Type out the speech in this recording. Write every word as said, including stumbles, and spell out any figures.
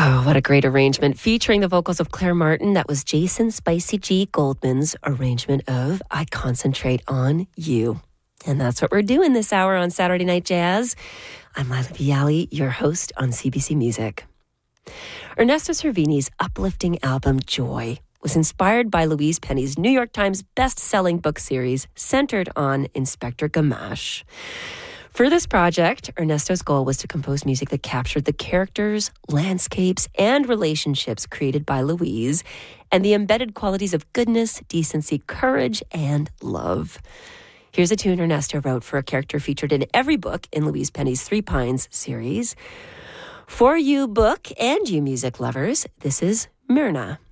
Oh, what a great arrangement featuring the vocals of Claire Martin. That was Jason Spicy G. Goldman's arrangement of I Concentrate on You. And that's what we're doing this hour on Saturday Night Jazz. I'm Lila Bialy, your host on C B C Music. Ernesto Cervini's uplifting album Joy was inspired by Louise Penny's New York Times best-selling book series centered on Inspector Gamache. For this project, Ernesto's goal was to compose music that captured the characters, landscapes, and relationships created by Louise, and the embedded qualities of goodness, decency, courage, and love. Here's a tune Ernesto wrote for a character featured in every book in Louise Penny's Three Pines series. For you book and you music lovers, this is Myrna.